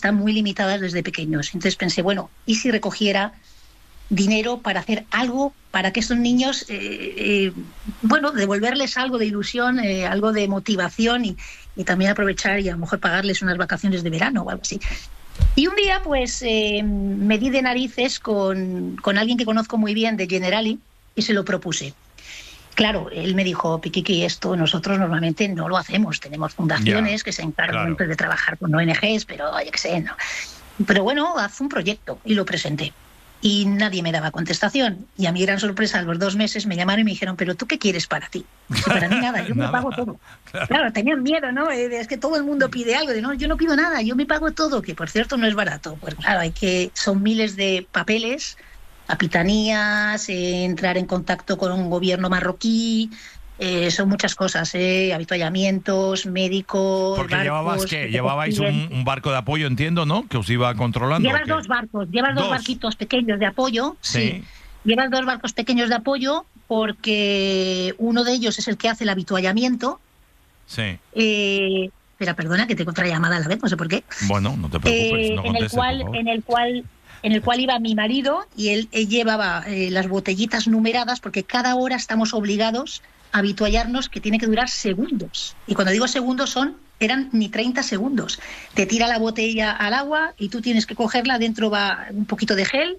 están muy limitadas desde pequeños. Entonces pensé, bueno, ¿y si recogiera dinero para hacer algo para que estos niños, devolverles algo de ilusión, algo de motivación y también aprovechar y a lo mejor pagarles unas vacaciones de verano o algo así? Y un día, pues, me di de narices con alguien que conozco muy bien de Generali y se lo propuse. Claro, él me dijo, Piquiqui, esto nosotros normalmente no lo hacemos. Tenemos fundaciones que se encargan de trabajar con ONGs, pero oye, qué sé, no. Pero bueno, haz un proyecto. Y lo presenté. Y nadie me daba contestación. Y a mi gran sorpresa, a los 2 meses me llamaron y me dijeron, ¿pero tú qué quieres para ti? Y para mí nada, yo me pago todo. Claro, tenían miedo, ¿no? Es que todo el mundo pide algo. No, yo no pido nada, yo me pago todo, que por cierto no es barato. Pues claro, son miles de papeles, capitanías, entrar en contacto con un gobierno marroquí, son muchas cosas, habituallamientos, médicos. Porque barcos, llevabais un barco de apoyo, entiendo, ¿no? Que os iba controlando. Llevas 2 barcos, llevas 2 barquitos pequeños de apoyo, sí. Llevas 2 barcos pequeños de apoyo porque uno de ellos es el que hace el habituallamiento. Sí. Espera, perdona, que tengo otra llamada a la vez, no sé por qué. Bueno, no te preocupes, no contestes, por favor. En el cual iba mi marido y él llevaba las botellitas numeradas porque cada hora estamos obligados a habituallarnos, que tiene que durar segundos. Y cuando digo segundos eran ni 30 segundos. Te tira la botella al agua y tú tienes que cogerla, dentro va un poquito de gel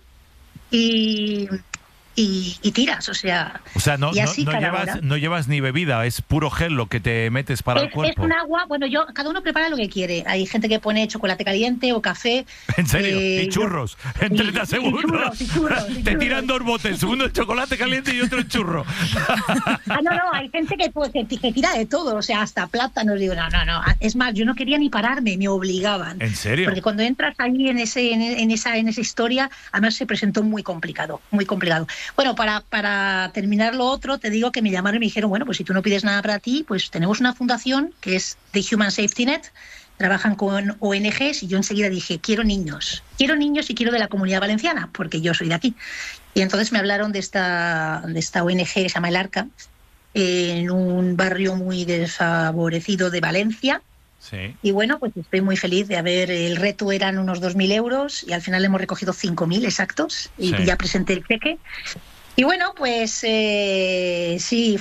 y tiras, o sea no llevas ni bebida, es puro gel lo que te metes para el cuerpo. Es un agua, bueno, cada uno prepara lo que quiere. Hay gente que pone chocolate caliente o café. ¿En serio? ¿Y churros? En 30 segundos. Y churros. Te tiran 2 botes, uno el chocolate caliente y otro el churro. No, hay gente que tira de todo, o sea, hasta plátanos. Digo, no. Es más, yo no quería ni pararme, me obligaban. ¿En serio? Porque cuando entras ahí en esa historia, además se presentó muy complicado, muy complicado. Bueno, para terminar lo otro, te digo que me llamaron y me dijeron, bueno, pues si tú no pides nada para ti, pues tenemos una fundación que es The Human Safety Net, trabajan con ONGs, y yo enseguida dije, quiero niños y quiero de la Comunidad Valenciana, porque yo soy de aquí. Y entonces me hablaron de esta ONG que se llama El Arca, en un barrio muy desfavorecido de Valencia. Sí. Y bueno, pues estoy muy feliz de el reto eran unos 2.000 euros y al final hemos recogido 5.000 exactos y ya presenté el cheque. Y bueno, pues sí,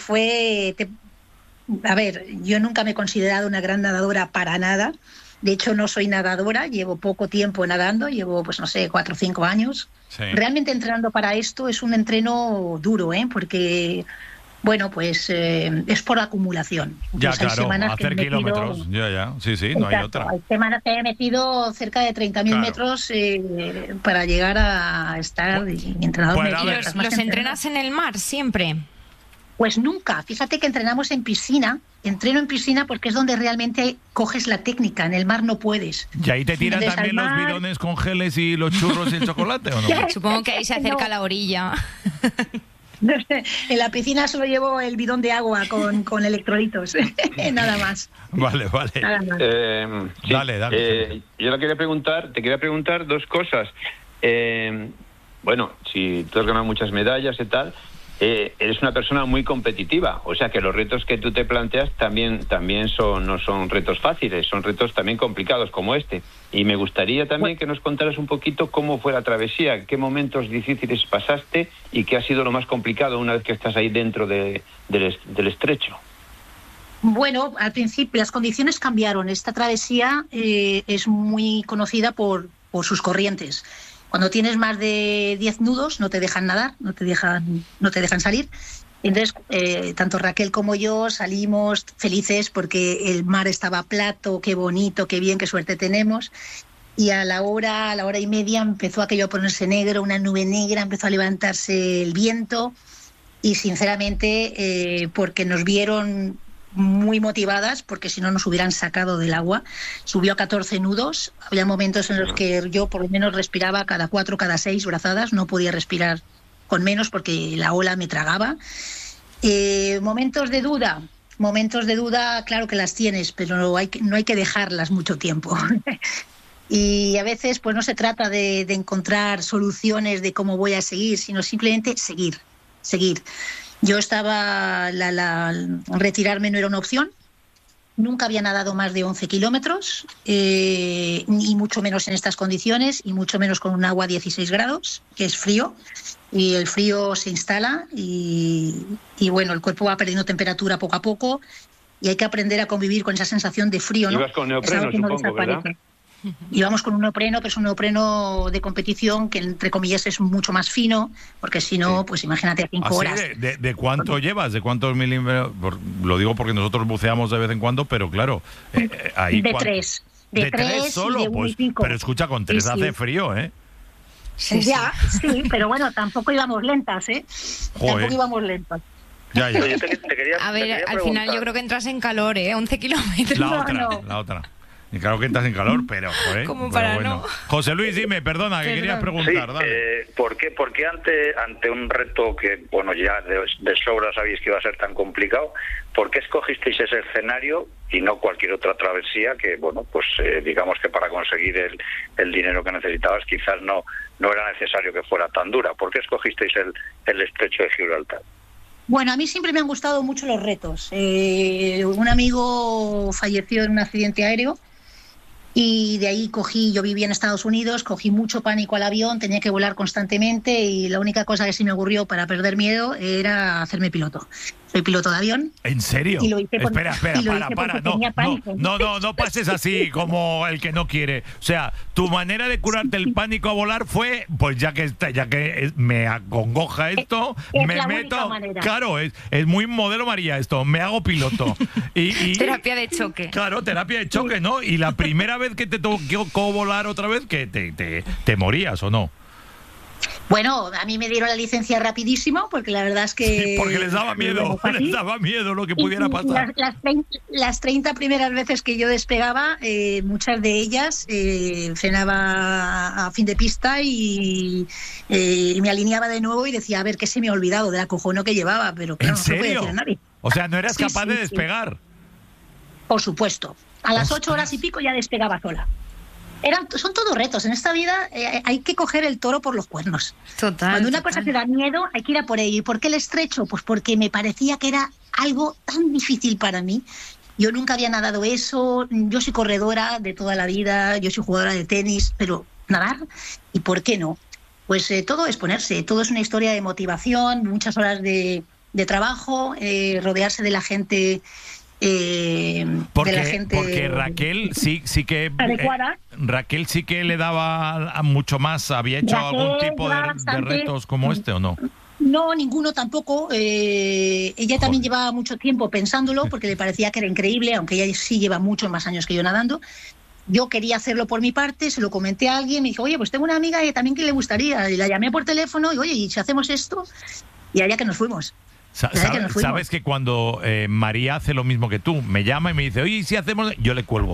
yo nunca me he considerado una gran nadadora para nada. De hecho, no soy nadadora, llevo poco tiempo nadando, llevo, 4 o 5 años. Sí. Realmente entrenando para esto es un entreno duro, porque... Bueno, pues es por acumulación. Ya, claro, hacer kilómetros. Sí, no hay otra. Hay semanas que he metido cerca de 30.000 metros para llegar a estar entrenador. ¿Y los entrenas en el mar siempre? Pues nunca. Fíjate que entrenamos en piscina. Entreno en piscina porque es donde realmente coges la técnica. En el mar no puedes. ¿Y ahí te tiran también los bidones con geles y los churros y el chocolate o no? Supongo que ahí se acerca la orilla. En la piscina solo llevo el bidón de agua con electrolitos, nada más. Vale. Nada más. Sí. Dale. Yo te quería preguntar 2 cosas. Bueno, si tú has ganado muchas medallas y tal, eres una persona muy competitiva, o sea que los retos que tú te planteas también no son retos fáciles, son retos también complicados como este. Y me gustaría también que nos contaras un poquito cómo fue la travesía, qué momentos difíciles pasaste y qué ha sido lo más complicado una vez que estás ahí dentro del estrecho. Bueno, al principio las condiciones cambiaron. Esta travesía es muy conocida por sus corrientes. Cuando tienes más de 10 nudos no te dejan nadar, no te dejan salir. Entonces, tanto Raquel como yo salimos felices porque el mar estaba plato, qué bonito, qué bien, qué suerte tenemos. Y a la hora y media empezó aquello a ponerse negro, una nube negra, empezó a levantarse el viento y sinceramente porque nos vieron muy motivadas, porque si no nos hubieran sacado del agua. Subió a 14 nudos, había momentos en los que yo por lo menos respiraba cada 4, cada 6 brazadas, no podía respirar con menos porque la ola me tragaba. Momentos de duda, claro que las tienes, pero no hay que dejarlas mucho tiempo. Y a veces pues no se trata de encontrar soluciones de cómo voy a seguir, sino simplemente seguir. Yo estaba, retirarme no era una opción, Nunca había nadado más de 11 kilómetros, y mucho menos en estas condiciones, y mucho menos con un agua a 16 grados, que es frío, y el frío se instala y bueno, el cuerpo va perdiendo temperatura poco a poco y hay que aprender a convivir con esa sensación de frío, ¿no? Ibas con neopreno, supongo, ¿verdad? Íbamos con un neopreno, pero es un neopreno de competición que, entre comillas, es mucho más fino, porque si no, pues imagínate, a 5 horas. ¿De cuánto llevas? ¿De cuántos milímetros? Lo digo porque nosotros buceamos de vez en cuando, pero claro, ahí... De 3. ¿De 3 solo? Pues, pero escucha, con 3 hace frío, ¿eh? Sí, pero bueno, tampoco íbamos lentas, ¿eh? Joder. Tampoco íbamos lentas. Ya. A ver, al final yo creo que entras en calor, 11 kilómetros. La otra. Y claro que entras en calor, pero joder. Como para no. José Luis, dime, perdona, que querías preguntar. Sí, dale. ¿por qué ante un reto que, bueno, ya de sobra sabéis que iba a ser tan complicado, por qué escogisteis ese escenario y no cualquier otra travesía que, bueno, pues digamos que para conseguir el dinero que necesitabas quizás no era necesario que fuera tan dura? ¿Por qué escogisteis el estrecho de Gibraltar? Bueno, a mí siempre me han gustado mucho los retos. Un amigo falleció en un accidente aéreo y de ahí yo vivía en Estados Unidos, cogí mucho pánico al avión, tenía que volar constantemente y la única cosa que se me ocurrió para perder miedo era hacerme piloto. Soy piloto de avión. ¿En serio? Y lo hice Espera, para. No pases así como el que no quiere. O sea, tu manera de curarte el pánico a volar fue, pues ya que me acongoja esto, me meto. Claro, es muy modelo María esto. Me hago piloto. Y terapia de choque. Claro, terapia de choque, ¿no? Y la primera vez que te tocó volar otra vez, que te morías, ¿o no? Bueno, a mí me dieron la licencia rapidísimo porque la verdad es que... Sí, porque les daba miedo lo que pudiera pasar. Las 30 primeras veces que yo despegaba, muchas de ellas frenaba a fin de pista y me alineaba de nuevo y decía, a ver, ¿qué se me ha olvidado del acojono que llevaba? Pero claro, ¿En serio? No se puede decir a nadie. O sea, ¿no eras capaz de despegar? Por supuesto. A las 8 horas y pico ya despegaba sola. Son todos retos. En esta vida hay que coger el toro por los cuernos. Cuando una cosa te da miedo, hay que ir a por ello. ¿Y por qué el estrecho? Pues porque me parecía que era algo tan difícil para mí. Yo nunca había nadado eso. Yo soy corredora de toda la vida. Yo soy jugadora de tenis. Pero nadar, ¿y por qué no? Pues todo es ponerse. Todo es una historia de motivación, muchas horas de trabajo, rodearse de la gente... porque Raquel sí que Raquel sí que le daba mucho más. ¿Había hecho algún tipo de retos como este o no? No, ninguno tampoco. Ella también llevaba mucho tiempo pensándolo porque le parecía que era increíble, aunque ella sí lleva muchos más años que yo nadando. Yo quería hacerlo por mi parte, se lo comenté a alguien, me dijo, oye, pues tengo una amiga que también que le gustaría, y la llamé por teléfono y, oye, ¿y si hacemos esto? Y allá que nos fuimos. ¿Sabes que cuando María hace lo mismo que tú, me llama y me dice, oye, si hacemos...? Yo le cuelgo.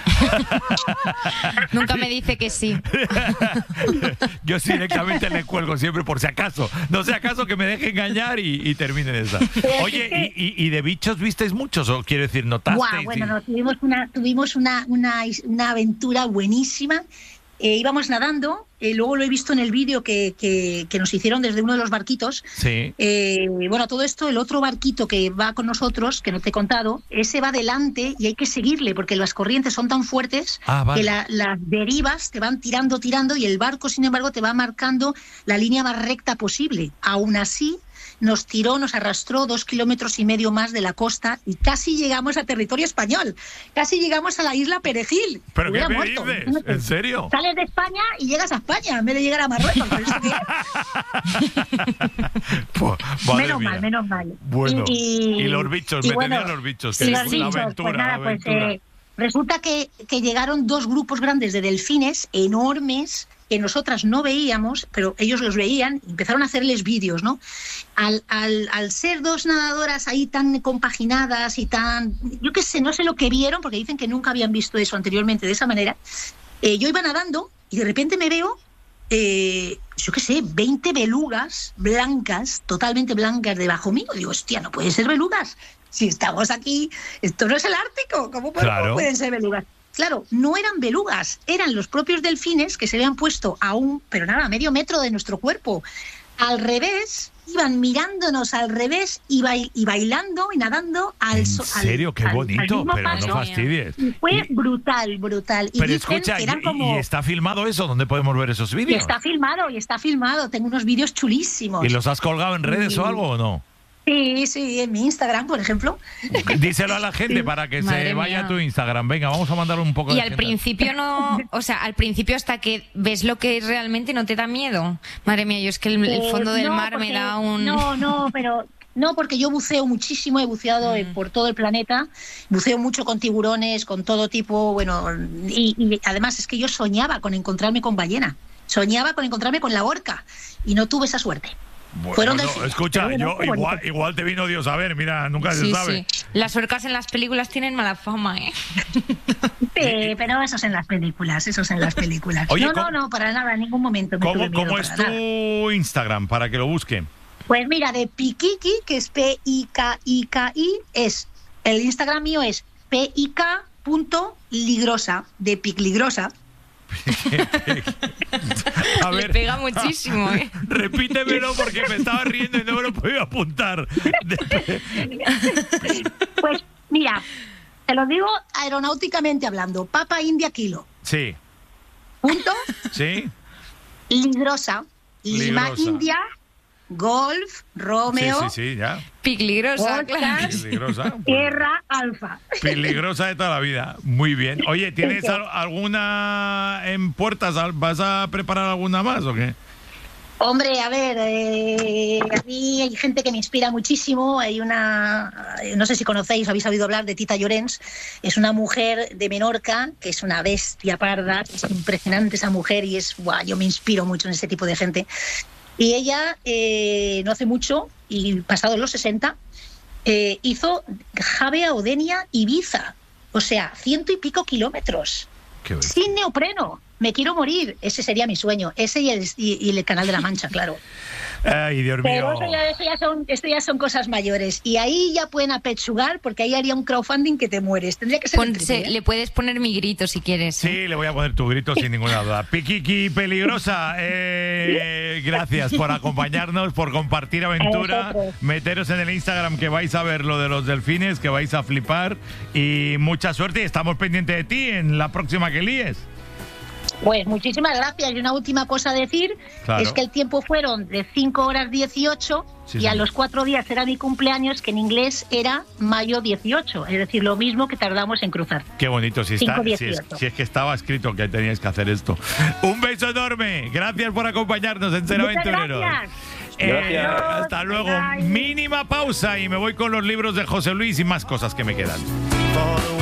Nunca me dice que sí. Yo sí directamente le cuelgo siempre, por si acaso. No sea acaso que me deje engañar y termine de esa. Oye, ¿y de bichos visteis muchos? ¿O quiero decir, notasteis? Bueno, no, tuvimos una aventura buenísima. Íbamos nadando, luego lo he visto en el vídeo que nos hicieron desde uno de los barquitos. Sí. Bueno, todo esto, el otro barquito que va con nosotros, que no te he contado, ese va adelante y hay que seguirle porque las corrientes son tan fuertes que las derivas te van tirando y el barco, sin embargo, te va marcando la línea más recta posible. Aún así, nos arrastró 2,5 kilómetros más de la costa y casi llegamos a territorio español. Casi llegamos a la isla Perejil. ¿Pero qué me dices? ¿En serio? Sales de España y llegas a España en vez de llegar a Marruecos. Menos mal. Bueno, y los bichos, tenían los bichos. Y los bichos, aventura, pues resulta que llegaron 2 grupos grandes de delfines enormes que nosotras no veíamos, pero ellos los veían y empezaron a hacerles vídeos, ¿no? Al ser 2 nadadoras ahí tan compaginadas y tan... Yo qué sé, no sé lo que vieron, porque dicen que nunca habían visto eso anteriormente de esa manera. Yo iba nadando y de repente me veo, yo qué sé, 20 belugas blancas, totalmente blancas debajo mío. Digo, hostia, no pueden ser belugas. Si estamos aquí, esto no es el Ártico, ¿cómo pueden ser belugas? Claro, no eran belugas, eran los propios delfines que se habían puesto a medio metro de nuestro cuerpo. al revés, iban mirándonos al revés y bailando y nadando al ¿En serio? Qué bonito, pero paso. No fastidies. Y fue brutal. Y pero escucha, que eran como... ¿y está filmado eso? ¿Dónde podemos ver esos vídeos? Y está filmado. Tengo unos vídeos chulísimos. ¿Y los has colgado en redes o algo o no? Sí, en mi Instagram, por ejemplo. Díselo a la gente para que se vaya a tu Instagram. Venga, vamos a mandarle un poco de gente. Y al principio no, o sea, al principio hasta que ves lo que es realmente no te da miedo. Madre mía, yo es que el fondo del mar me da un... No, porque yo buceo muchísimo, he buceado por todo el planeta, buceo mucho con tiburones, con todo tipo, y además es que yo soñaba con encontrarme con ballena, soñaba con encontrarme con la orca y no tuve esa suerte. Bueno, escucha, yo igual te vino Dios a ver, mira, nunca se sabe. Sí. Las orcas en las películas tienen mala fama, ¿eh? Sí, pero eso es en las películas, Oye, no, para nada, en ningún momento. ¿Cómo es tu Instagram para que lo busquen? Pues mira, de Pikiki, que es P-I-K-I-K-I, el Instagram mío es pik.ligrosa, de Picligrosa. A ver, le pega muchísimo, ¿eh? Repítemelo porque me estaba riendo y no me lo podía apuntar. Pues mira, te lo digo aeronáuticamente hablando. Papa India Kilo. Sí. Punto. Sí. Ligrosa. Lima India. Golf, Romeo. Sí, ya. Peligrosa, claro. Peligrosa. Tierra Alfa. Peligrosa de toda la vida. Muy bien. Oye, ¿tienes alguna en puertas? ¿Vas a preparar alguna más o qué? Hombre, a ver, a mí hay gente que me inspira muchísimo. Hay una, no sé si conocéis, habéis oído hablar de Tita Llorens. Es una mujer de Menorca que es una bestia parda. Es impresionante esa mujer y yo me inspiro mucho en ese tipo de gente. Y ella, no hace mucho, y pasados los 60, hizo Javea, Odenia, Ibiza. O sea, 100 y pico kilómetros. Sin neopreno. Me quiero morir. Ese sería mi sueño. Ese y el Canal de la Mancha, claro. Ay, Dios mío. Pero esto ya son cosas mayores. Y ahí ya pueden apechugar, porque ahí haría un crowdfunding que te mueres. Tendría que ser le puedes poner mi grito si quieres. Sí, le voy a poner tu grito sin ninguna duda. Pikiki Peligrosa, gracias por acompañarnos, por compartir aventura. Meteros en el Instagram que vais a ver lo de los delfines, que vais a flipar. Y mucha suerte. Y estamos pendientes de ti en la próxima que líes. Pues muchísimas gracias. Y una última cosa a decir, es que el tiempo fueron de 5 horas 18 y a los 4 días era mi cumpleaños, que en inglés era mayo 18, es decir, lo mismo que tardamos en cruzar. Qué bonito, si es que estaba escrito que teníais que hacer esto. Un beso enorme, gracias por acompañarnos en Ser Aventureros. Gracias. Hasta luego. Mínima pausa y me voy con los libros de José Luis y más cosas que me quedan.